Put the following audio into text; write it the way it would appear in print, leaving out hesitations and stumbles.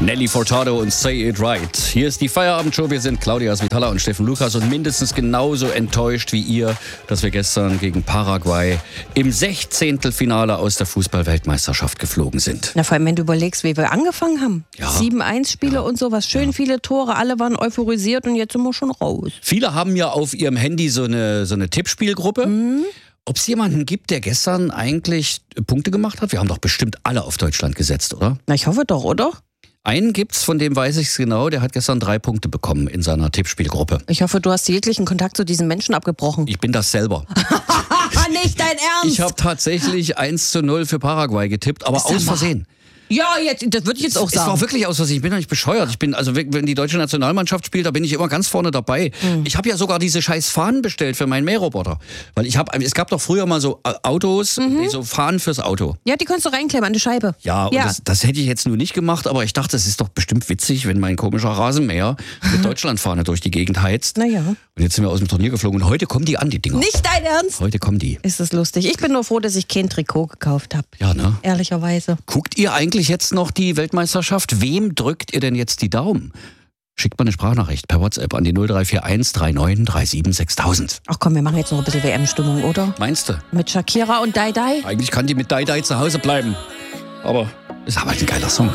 Nelly Furtado und Say It Right. Hier ist die Feierabendshow. Wir sind Claudia Svitala und Steffen Lukas und mindestens genauso enttäuscht wie ihr, dass wir gestern gegen Paraguay im 16. Finale aus der Fußball-Weltmeisterschaft geflogen sind. Na, vor allem, wenn du überlegst, wie wir angefangen haben. Ja. 7-1-Spiele und sowas, schön viele Tore, alle waren euphorisiert und jetzt sind wir schon raus. Viele haben ja auf ihrem Handy so eine Tippspielgruppe. Ob es jemanden gibt, der gestern eigentlich Punkte gemacht hat? Wir haben doch bestimmt alle auf Deutschland gesetzt, oder? Na, ich hoffe doch, oder? Einen gibt's, von dem weiß ich es genau, der hat gestern 3 Punkte bekommen in seiner Tippspielgruppe. Ich hoffe, du hast jeglichen Kontakt zu diesen Menschen abgebrochen. Ich bin das selber. Nicht dein Ernst! Ich habe tatsächlich 1:0 für Paraguay getippt, aber aus Versehen. Ja, jetzt, das würde ich jetzt auch Es sagen. war wirklich aus Versehen. Ich bin doch nicht bescheuert. Also wenn die deutsche Nationalmannschaft spielt, da bin ich immer ganz vorne dabei. Ich habe ja sogar diese scheiß Fahnen bestellt für meinen Mähroboter. Weil es gab doch früher mal so Autos, die so Fahnen fürs Auto. Ja, die kannst du reinklemmen an die Scheibe. Ja, und das hätte ich jetzt nur nicht gemacht, aber ich dachte, es ist doch bestimmt witzig, wenn mein komischer Rasenmäher mit Deutschlandfahne durch die Gegend heizt. Naja. Und jetzt sind wir aus dem Turnier geflogen und heute kommen die an, die Dinger. Nicht dein Ernst? Heute kommen die. Ist das lustig. Ich bin nur froh, dass ich kein Trikot gekauft habe. Ja, ne? Ehrlicherweise. Guckt ihr eigentlich jetzt noch die Weltmeisterschaft? Wem drückt ihr denn jetzt die Daumen? Schickt mal eine Sprachnachricht per WhatsApp an die 0341 39 37 6000. Ach komm, wir machen jetzt noch ein bisschen WM-Stimmung, oder? Meinst du? Mit Shakira und Dai Dai? Eigentlich kann die mit Dai Dai zu Hause bleiben. Aber ist aber ein geiler Song.